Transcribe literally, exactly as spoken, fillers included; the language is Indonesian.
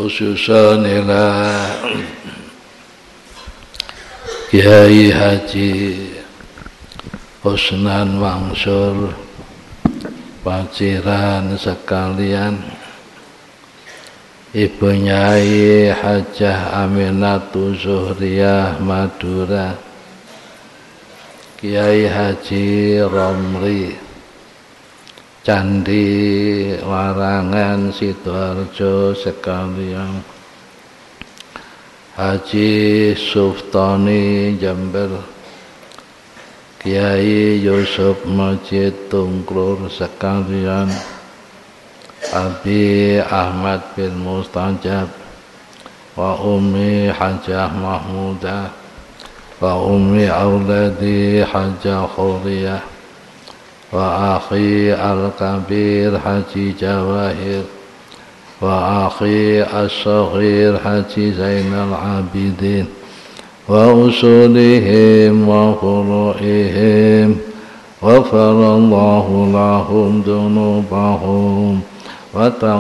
khususan ila Kiai Haji Husnan Wangsur Paciran sekalian, Ibu Nyai Hajah Aminatu Zuhriyah Madura, Kiai Haji Romli Candi Warangan Sidoarjo sekalian, Haji Suftoni Jember, Kiai Yusuf Majid Tungklur sekalian, Abi Ahmad bin Mustajab, wa Ummi Hajah Mahmudah, wa Ummi Auladi Hajah Khuriyah, wa Akhi Al-Kabir Haji Jawahir, wa Akhi As-Saghir Haji Zainal Abidin, wa usulihim wa furu'ihim, wa farallahu lahum dunubahum wa